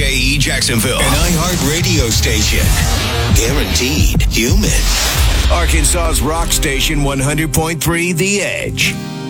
WKKE Jacksonville, an iHeart radio station. Guaranteed human. Arkansas's rock station 100.3 The Edge.